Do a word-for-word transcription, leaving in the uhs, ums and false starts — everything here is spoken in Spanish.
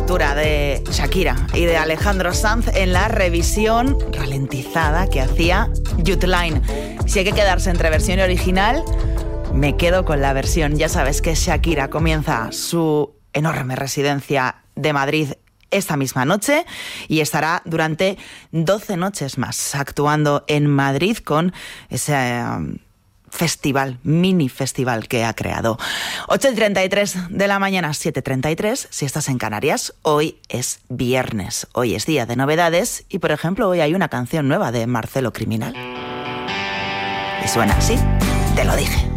estructura de Shakira y de Alejandro Sanz en la revisión ralentizada que hacía Youthline. Si hay que quedarse entre versión y original, me quedo con la versión. Ya sabes que Shakira comienza su enorme residencia de Madrid esta misma noche y estará durante doce noches más actuando en Madrid con ese um, festival, mini festival que ha creado. ocho y treinta y tres de la mañana, siete y treinta y tres, si estás en Canarias. Hoy es viernes, hoy es día de novedades y, por ejemplo, hoy hay una canción nueva de Marcelo Criminal. Y suena así, te lo dije.